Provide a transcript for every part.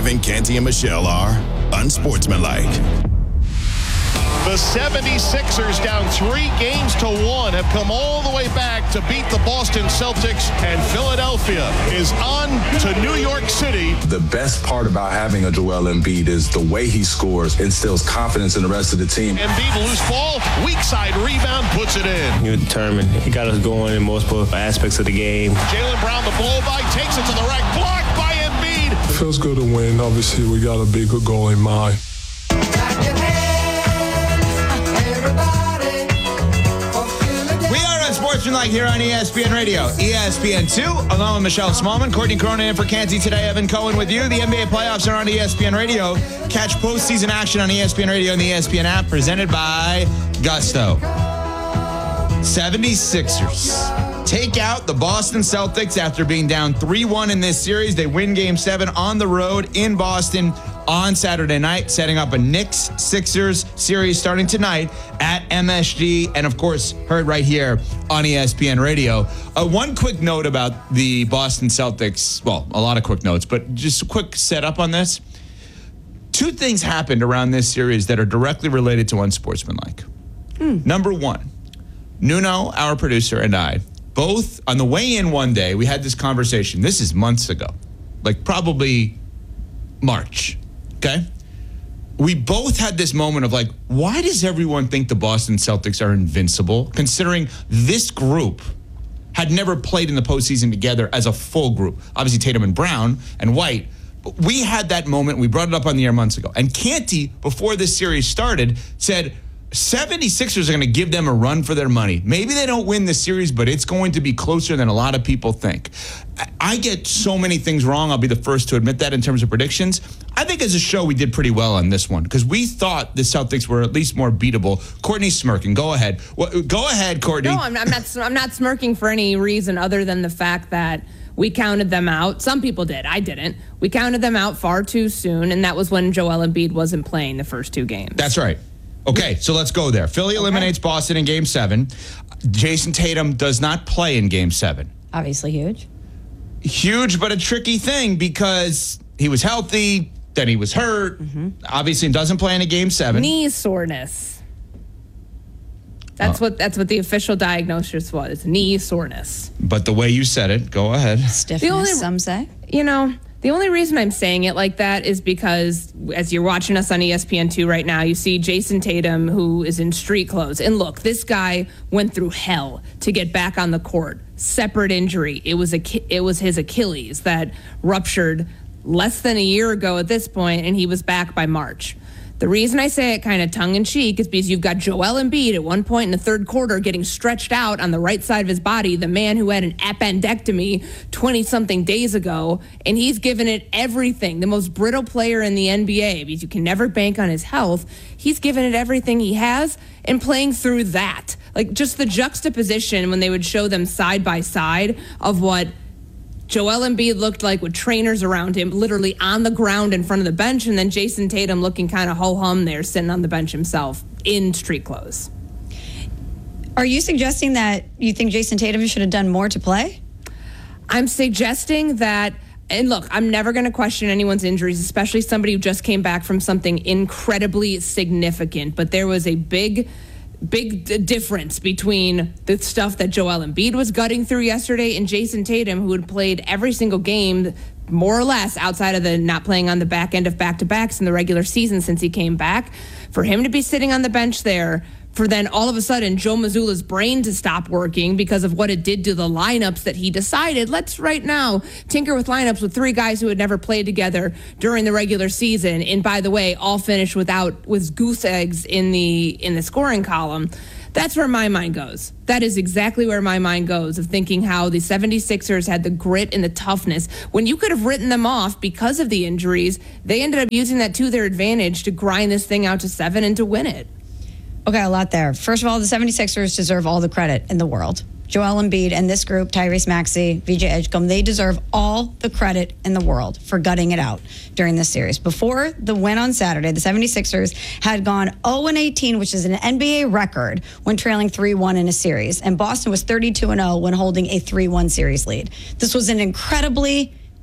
Evan, Canty, and Michelle are unsportsmanlike. The 76ers, down 3-1, have come all the way back to beat the Boston Celtics, and Philadelphia is on to New York City. The best part about having a Joel Embiid is the way he scores instills confidence in the rest of the team. Embiid, loose ball, weak side rebound, puts it in. He was determined. He got us going in multiple aspects of the game. Jaylen Brown, the blow-by, takes it to the rack, blocked by Embiid. It feels good to win. Obviously, we got a big goal in mind. Sportsmanlike here on ESPN Radio, ESPN2, along with Michelle Smallman, Courtney Cronin in for Canty today, Evan Cohen with you. The NBA playoffs are on ESPN Radio. Catch postseason action on ESPN Radio and the ESPN app, presented by Gusto. 76ers take out the Boston Celtics after being down 3-1 in this series. They win Game 7 on the road in Boston on Saturday night, setting up a Knicks-Sixers series starting tonight at MSG, and of course, heard right here on ESPN Radio. One quick note about the Boston Celtics. Well, a lot of quick notes, but just a quick setup on this. Two things happened around this series that are directly related to unsportsmanlike. Number one, Nuno, our producer, and I, both on the way in one day, we had this conversation. This is months ago, like probably March. Okay? We both had this moment of like, why does everyone think the Boston Celtics are invincible, considering this group had never played in the postseason together as a full group? Obviously, Tatum and Brown and White. But we had that moment. We brought it up on the air months ago. And Canty, before this series started, said 76ers are going to give them a run for their money. Maybe they don't win the series, but it's going to be closer than a lot of people think. I get so many things wrong. I'll be the first to admit that in terms of predictions. I think as a show, we did pretty well on this one because we thought the Celtics were at least more beatable. Courtney's smirking. Go ahead. Go ahead, Courtney. No, I'm not smirking for any reason other than the fact that we counted them out. Some people did. I didn't. We counted them out far too soon, and that was when Joel Embiid wasn't playing the first two games. That's right. Okay, so let's go there. Philly eliminates Boston in Game 7. Jason Tatum does not play in Game 7. Obviously huge. Huge, but a tricky thing because he was healthy, then he was hurt. Obviously doesn't play in a Game 7. Knee soreness. That's what the official diagnosis was. Knee soreness. But the way you said it, go ahead. Stiffness, some say. The only reason I'm saying it like that is because as you're watching us on ESPN2 right now, you see Jason Tatum, who is in street clothes. And look, this guy went through hell to get back on the court. Separate injury. It was his Achilles that ruptured less than a year ago at this point, and he was back by March. The reason I say it kind of tongue-in-cheek is because you've got Joel Embiid at one point in the third quarter getting stretched out on the right side of his body, the man who had an appendectomy 20-something days ago, and he's given it everything. The most brittle player in the NBA, because you can never bank on his health. He's given it everything he has and playing through that. Like, just the juxtaposition when they would show them side by side of what Joel Embiid looked like with trainers around him, literally on the ground in front of the bench, and then Jason Tatum looking kind of ho-hum there, sitting on the bench himself in street clothes. Are you suggesting that you think Jason Tatum should have done more to play? I'm suggesting that, and look, I'm never going to question anyone's injuries, especially somebody who just came back from something incredibly significant, but there was a big difference between the stuff that Joel Embiid was gutting through yesterday and Jason Tatum, who had played every single game, more or less, outside of the not playing on the back end of back-to-backs in the regular season since he came back. For him to be sitting on the bench there, for then all of a sudden Joe Mazzulla's brain to stop working because of what it did to the lineups that he decided, let's right now tinker with lineups with three guys who had never played together during the regular season. And by the way, all finished with goose eggs in the scoring column. That's where my mind goes. That is exactly where my mind goes, of thinking how the 76ers had the grit and the toughness. When you could have written them off because of the injuries, they ended up using that to their advantage to grind this thing out to 7 and to win it. Okay, a lot there. First of all, the 76ers deserve all the credit in the world. Joel Embiid and this group, Tyrese Maxey, VJ Edgecombe, they deserve all the credit in the world for gutting it out during this series. Before the win on Saturday, the 76ers had gone 0-18, which is an NBA record, when trailing 3-1 in a series. And Boston was 32-0 when holding a 3-1 series lead. This was an incredibly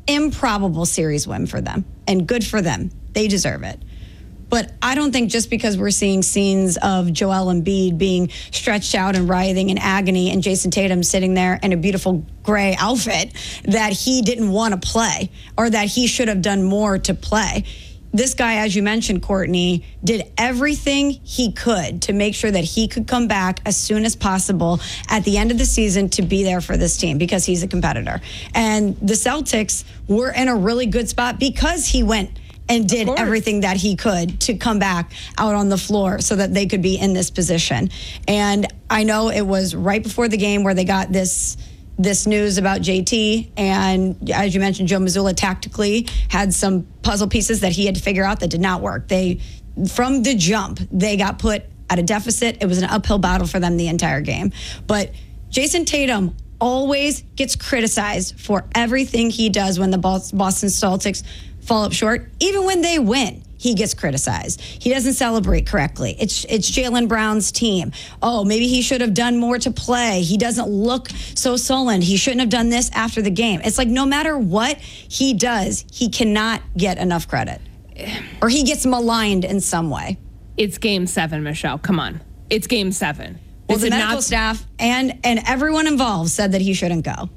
improbable series win for them, and good for them. They deserve it. But I don't think just because we're seeing scenes of Joel Embiid being stretched out and writhing in agony and Jason Tatum sitting there in a beautiful gray outfit that he didn't want to play or that he should have done more to play. This guy, as you mentioned, Courtney, did everything he could to make sure that he could come back as soon as possible at the end of the season to be there for this team because he's a competitor. And the Celtics were in a really good spot because he went and did everything that he could to come back out on the floor so that they could be in this position. And I know it was right before the game where they got this news about JT. And as you mentioned, Joe Mazzulla tactically had some puzzle pieces that he had to figure out that did not work. From the jump, they got put at a deficit. It was an uphill battle for them the entire game. But Jason Tatum always gets criticized for everything he does when the Boston Celtics fall up short. Even when they win, he gets criticized. He doesn't celebrate correctly. It's Jaylen Brown's team. Oh, maybe he should have done more to play. He doesn't look so sullen. He shouldn't have done this after the game. It's like no matter what he does, he cannot get enough credit. Or he gets maligned in some way. It's Game 7, Michelle. Come on. It's Game 7. Well, the medical staff and everyone involved said that he shouldn't go.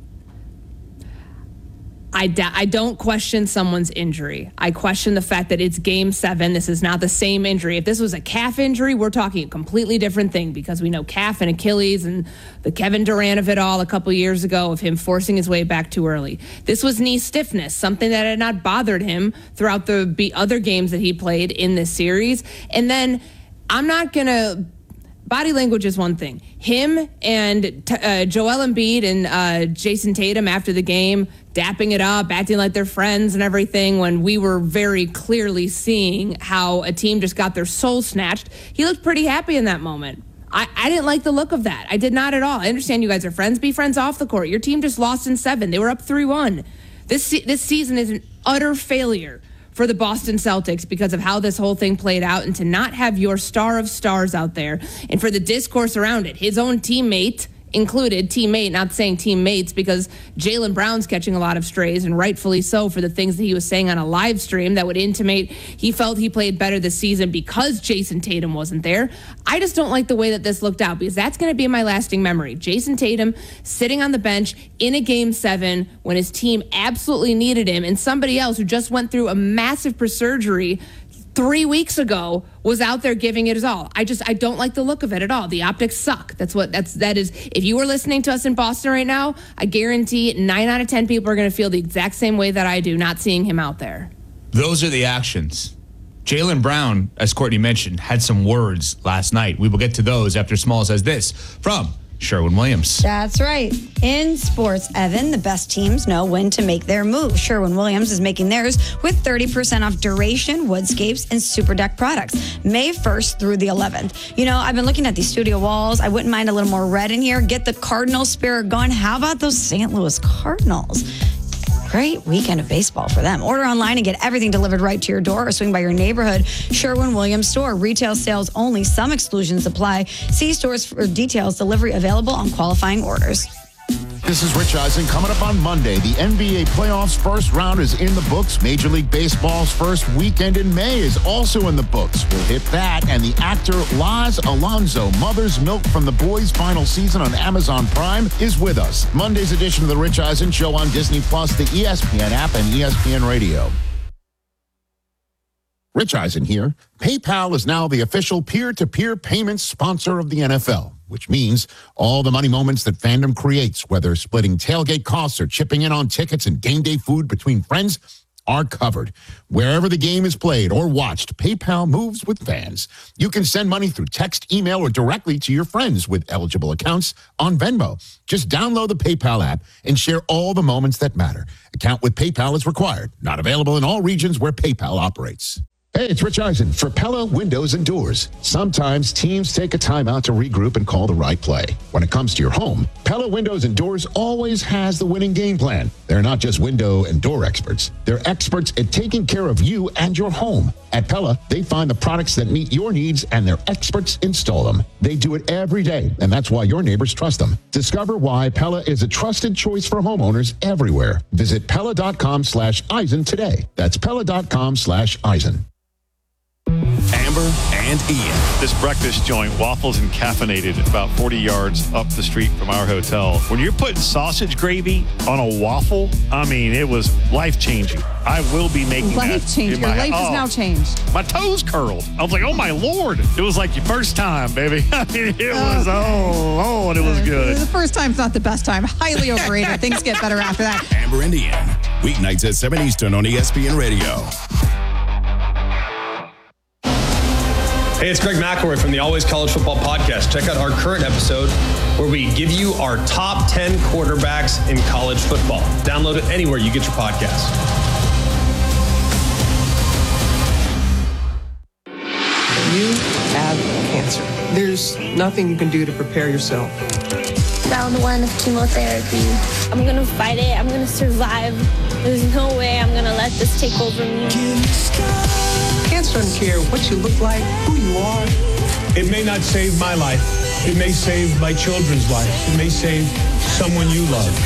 I don't question someone's injury. I question the fact that it's Game 7. This is not the same injury. If this was a calf injury, we're talking a completely different thing because we know calf and Achilles and the Kevin Durant of it all a couple years ago of him forcing his way back too early. This was knee stiffness, something that had not bothered him throughout the other games that he played in this series. And then I'm not going to... Body language is one thing. Him and Joel Embiid and Jason Tatum after the game, dapping it up, acting like they're friends and everything when we were very clearly seeing how a team just got their soul snatched. He looked pretty happy in that moment. I didn't like the look of that. I did not at all. I understand you guys are friends. Be friends off the court. Your team just lost in 7. They were up 3-1. This season is an utter failure for the Boston Celtics because of how this whole thing played out and to not have your star of stars out there and for the discourse around it. His own teammate included, not saying teammates because Jaylen Brown's catching a lot of strays and rightfully so for the things that he was saying on a live stream that would intimate he felt he played better this season because Jason Tatum wasn't there. I just don't like the way that this looked out because that's going to be my lasting memory. Jason Tatum sitting on the bench in a Game 7 when his team absolutely needed him and somebody else who just went through a massive surgery 3 weeks ago was out there giving it his all. I don't like the look of it at all. The optics suck. That is. If you were listening to us in Boston right now, I guarantee 9 out of 10 people are going to feel the exact same way that I do, not seeing him out there. Those are the actions. Jaylen Brown, as Courtney mentioned, had some words last night. We will get to those after Small says this from Sherwin-Williams. That's right. In sports, Evan, the best teams know when to make their move. Sherwin-Williams is making theirs with 30% off duration, woodscapes, and super deck products. May 1st through the 11th. You know, I've been looking at these studio walls. I wouldn't mind a little more red in here. Get the Cardinal spirit going. How about those St. Louis Cardinals? Great weekend of baseball for them. Order online and get everything delivered right to your door or swing by your neighborhood Sherwin-Williams store. Retail sales only. Some exclusions apply. See stores for details. Delivery available on qualifying orders. This is Rich Eisen. Coming up on Monday, the NBA playoffs first round is in the books. Major League Baseball's first weekend in May is also in the books. We'll hit that. And the actor Laz Alonso, Mother's Milk from The Boys' final season on Amazon Prime, is with us. Monday's edition of the Rich Eisen Show on Disney+, the ESPN app, and ESPN Radio. Rich Eisen here. PayPal is now the official peer-to-peer payments sponsor of the NFL, which means all the money moments that fandom creates, whether splitting tailgate costs or chipping in on tickets and game day food between friends, are covered. Wherever the game is played or watched, PayPal moves with fans. You can send money through text, email, or directly to your friends with eligible accounts on Venmo. Just download the PayPal app and share all the moments that matter. Account with PayPal is required. Not available in all regions where PayPal operates. Hey, it's Rich Eisen for Pella Windows and Doors. Sometimes teams take a timeout to regroup and call the right play. When it comes to your home, Pella Windows and Doors always has the winning game plan. They're not just window and door experts. They're experts at taking care of you and your home. At Pella, they find the products that meet your needs and their experts install them. They do it every day, and that's why your neighbors trust them. Discover why Pella is a trusted choice for homeowners everywhere. Visit Pella.com/Eisen today. That's Pella.com/Eisen. Amber and Ian. This breakfast joint, Waffles and Caffeinated, about 40 yards up the street from our hotel. When you're putting sausage gravy on a waffle, I mean, it was life-changing. I will be making that. Life-changing. Your life is now changed. My toes curled. I was like, oh, my Lord. It was like your first time, baby. I mean, it was, and it was good. The first time's not the best time. Highly overrated. Things get better after that. Amber and Ian. Weeknights at 7 Eastern on ESPN Radio. Hey, it's Greg McElroy from the Always College Football Podcast. Check out our current episode where we give you our top 10 quarterbacks in college football. Download it anywhere you get your podcasts. You have cancer. There's nothing you can do to prepare yourself. Round 1 of chemotherapy. I'm going to fight it. I'm going to survive. There's no way I'm going to let this take over me. Cancer doesn't care what you look like, who you are. It may not save my life. It may save my children's life. It may save someone you love.